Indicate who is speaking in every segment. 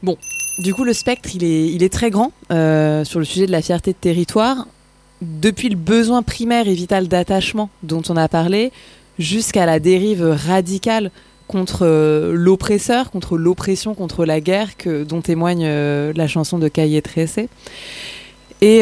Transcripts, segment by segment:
Speaker 1: Bon, du coup, le spectre, il est très grand sur le sujet de la fierté de territoire. Depuis le besoin primaire et vital d'attachement dont on a parlé, jusqu'à la dérive radicale contre l'oppresseur, contre l'oppression, contre la guerre dont témoigne la chanson de Cahiers Tressé. Et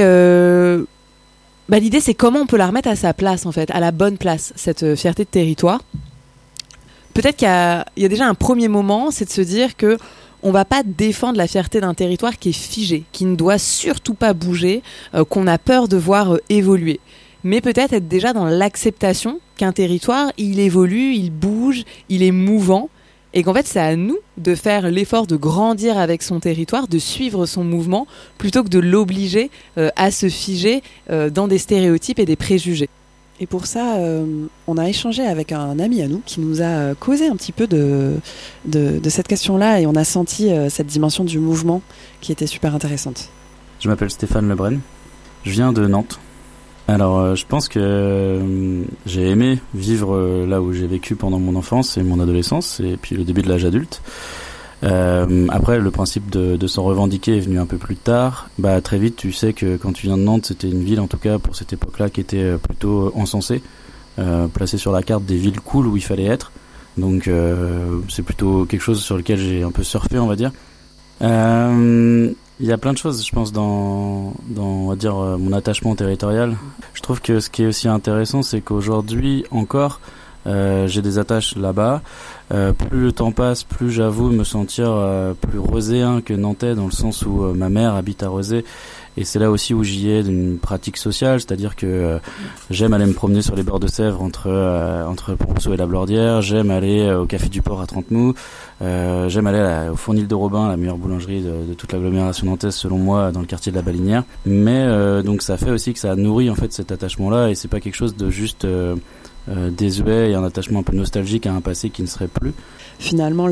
Speaker 1: l'idée, c'est comment on peut la remettre à sa place, en fait, à la bonne place, cette fierté de territoire. Peut-être qu'il y a déjà un premier moment, c'est de se dire que on ne va pas défendre la fierté d'un territoire qui est figé, qui ne doit surtout pas bouger, qu'on a peur de voir évoluer. Mais peut-être être déjà dans l'acceptation qu'un territoire, il évolue, il bouge, il est mouvant, et qu'en fait, c'est à nous de faire l'effort de grandir avec son territoire, de suivre son mouvement, plutôt que de l'obliger à se figer dans des stéréotypes et des préjugés.
Speaker 2: Et pour ça, on a échangé avec un ami à nous qui nous a causé un petit peu de cette question-là, et on a senti cette dimension du mouvement qui était super intéressante.
Speaker 3: Je m'appelle Stéphane Lebrel, je viens de Nantes. Alors je pense que j'ai aimé vivre là où j'ai vécu pendant mon enfance et mon adolescence, et puis le début de l'âge adulte. Après, le principe de s'en revendiquer est venu un peu plus tard. Très vite, tu sais que quand tu viens de Nantes, c'était une ville, en tout cas pour cette époque-là, qui était plutôt encensée, placée sur la carte des villes cool où il fallait être. Donc c'est plutôt quelque chose sur lequel j'ai un peu surfé, on va dire. Il y a plein de choses, je pense, dans on va dire, mon attachement territorial. Je trouve que ce qui est aussi intéressant, c'est qu'aujourd'hui encore, j'ai des attaches là-bas. Plus le temps passe, plus j'avoue me sentir plus roséen que nantais, dans le sens où ma mère habite à Rezé, et c'est là aussi où j'y ai d'une pratique sociale, c'est-à-dire que j'aime aller me promener sur les bords de Sèvres entre Ponceau et la Blordière, j'aime aller au Café du Port à Trentemou, j'aime aller au Fournil de Robin, la meilleure boulangerie de toute l'agglomération nantaise selon moi, dans le quartier de la Balinière. Mais donc ça fait aussi que ça nourrit en fait cet attachement-là, et c'est pas quelque chose de juste désuet et un attachement un peu nostalgique à un passé qui ne serait plus.
Speaker 2: Finalement,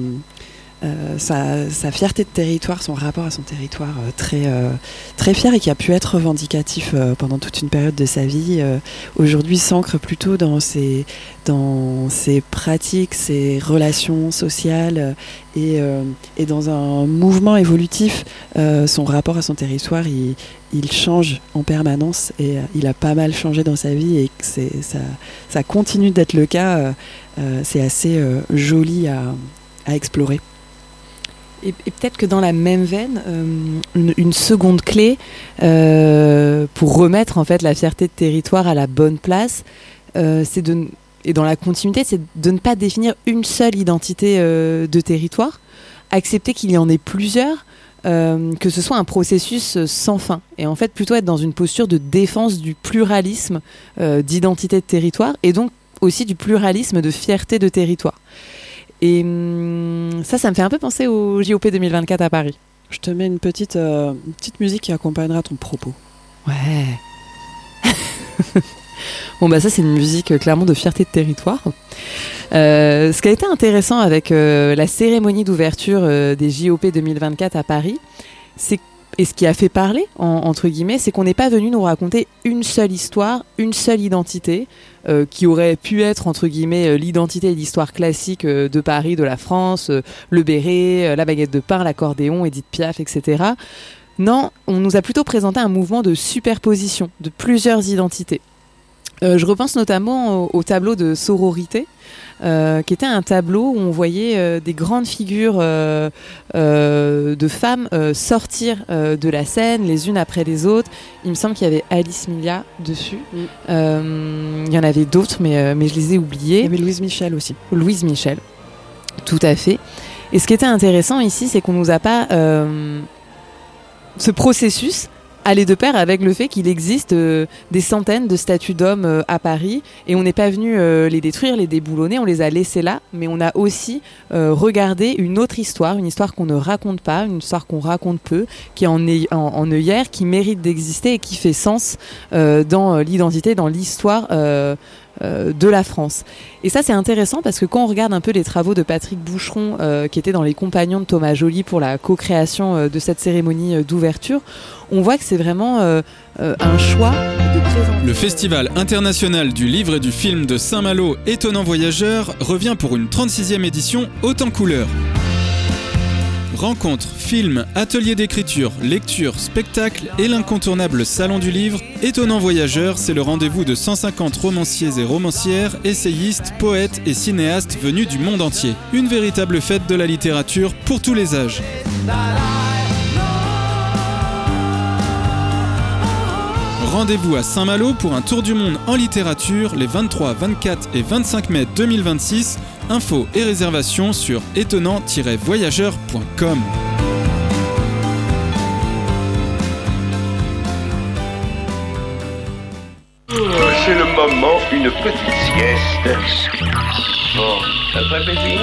Speaker 2: sa fierté de territoire, son rapport à son territoire très fier, et qui a pu être revendicatif pendant toute une période de sa vie, aujourd'hui s'ancre plutôt dans ses pratiques, ses relations sociales, et dans un mouvement évolutif. Son rapport à son territoire, il change en permanence, et il a pas mal changé dans sa vie, et ça continue d'être le cas. C'est assez joli à explorer.
Speaker 1: Et peut-être que dans la même veine, une seconde clé pour remettre en fait la fierté de territoire à la bonne place, et dans la continuité, c'est de ne pas définir une seule identité de territoire, accepter qu'il y en ait plusieurs, que ce soit un processus sans fin, et en fait plutôt être dans une posture de défense du pluralisme d'identité de territoire, et donc aussi du pluralisme de fierté de territoire. Et ça me fait un peu penser au JOP 2024 à Paris.
Speaker 2: Je te mets une petite musique qui accompagnera ton propos.
Speaker 1: Ouais. Bon ça c'est une musique clairement de fierté de territoire. Ce qui a été intéressant avec la cérémonie d'ouverture des JOP 2024 à Paris, et ce qui a fait parler, entre guillemets, c'est qu'on n'est pas venu nous raconter une seule histoire, une seule identité, qui aurait pu être, entre guillemets, l'identité et l'histoire classique de Paris, de la France, le béret, la baguette de pain, l'accordéon, Édith Piaf, etc. Non, on nous a plutôt présenté un mouvement de superposition de plusieurs identités. Je repense notamment au tableau de sororité, qui était un tableau où on voyait des grandes figures de femmes sortir de la scène les unes après les autres. Il me semble qu'il y avait Alice Milia dessus. Il y en avait d'autres, mais je les ai oubliées.
Speaker 2: Il y avait Louise Michel aussi.
Speaker 1: Louise Michel, tout à fait. Et ce qui était intéressant ici, c'est qu'on nous a pas... ce processus aller de pair avec le fait qu'il existe des centaines de statues d'hommes à Paris, et on n'est pas venu les détruire, les déboulonner, on les a laissés là, mais on a aussi regardé une autre histoire, une histoire qu'on ne raconte pas, une histoire qu'on raconte peu, qui est en œillère, qui mérite d'exister et qui fait sens dans l'identité, dans l'histoire de la France. Et ça c'est intéressant parce que quand on regarde un peu les travaux de Patrick Boucheron qui était dans les compagnons de Thomas Joly pour la co-création de cette cérémonie d'ouverture, on voit que c'est vraiment un choix de présenter.
Speaker 4: Le Festival international du livre et du film de Saint-Malo, Étonnant Voyageur, revient pour une 36e édition haute en couleurs. Rencontres, films, ateliers d'écriture, lectures, spectacles et l'incontournable Salon du Livre, Étonnant Voyageur, c'est le rendez-vous de 150 romanciers et romancières, essayistes, poètes et cinéastes venus du monde entier. Une véritable fête de la littérature pour tous les âges. Rendez-vous à Saint-Malo pour un tour du monde en littérature les 23, 24 et 25 mai 2026. Infos et réservations sur étonnant-voyageur.com.
Speaker 5: C'est le moment, une petite sieste. Bon, ça va, bébé?